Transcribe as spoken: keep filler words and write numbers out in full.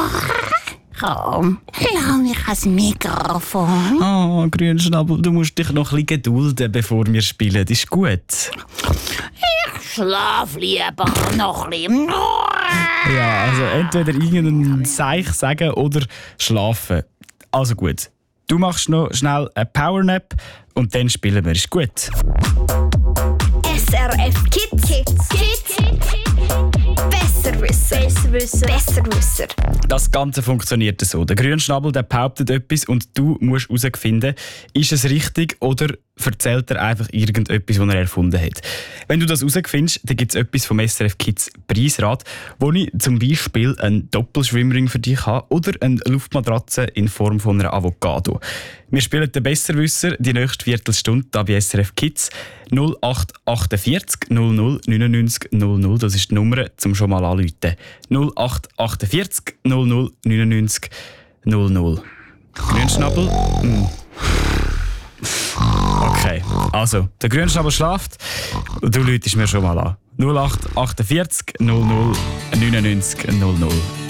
Komm, lass mich ans Mikrofon. Oh, Grünschnabel, du musst dich noch ein bisschen gedulden, bevor wir spielen. Ist gut. Ich schlaf lieber noch ein bisschen. Ja, also entweder irgendeinen Seich sagen oder schlafen. Also gut. Du machst noch schnell eine Powernap und dann spielen wir. Ist gut. S R F Kids. Kids. Kids. Besserwisser. Besserwisser. Besserwisser. Das Ganze funktioniert so. Der Grünschnabel der behauptet etwas und du musst herausfinden, ist es richtig oder erzählt er einfach irgendetwas, was er erfunden hat. Wenn du das herausfindest, dann gibt es etwas vom S R F Kids Preisrat, wo ich zum Beispiel einen Doppelschwimmring für dich habe oder eine Luftmatratze in Form von einer Avocado. Wir spielen den Besserwisser die nächste Viertelstunde hier bei S R F Kids. null acht achtundvierzig null null neunundneunzig null null, das ist die Nummer, zum schon mal anrufen. null acht achtundvierzig null null neunundneunzig null null. Grünschnabel? Mm. Okay, also, der Grünschnabel schlaft und du läutest mir schon mal an. null acht achtundvierzig null null neunundneunzig null null.